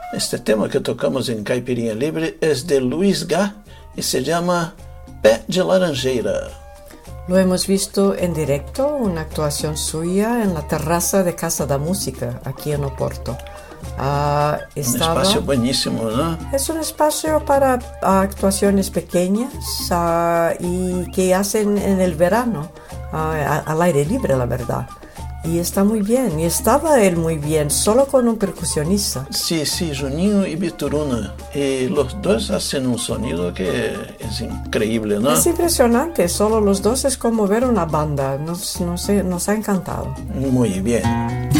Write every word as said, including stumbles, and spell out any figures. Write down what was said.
Este tema que tocamos en Caipirinha Libre es de Luis Gá y se llama Pé de Laranjeira. Lo hemos visto en directo, una actuación suya en la terraza de Casa da Música, aquí en Oporto. Uh, estaba... Un espacio buenísimo, ¿no? Es un espacio para uh, actuaciones pequeñas uh, y que hacen en el verano, uh, al aire libre, la verdad. Y está muy bien, y estaba él muy bien, solo con un percusionista. Sí, sí, Juninho y Bituruna. Y los dos hacen un sonido que es increíble, ¿no? Es impresionante, solo los dos es como ver una banda, nos, nos, nos ha encantado. Muy bien.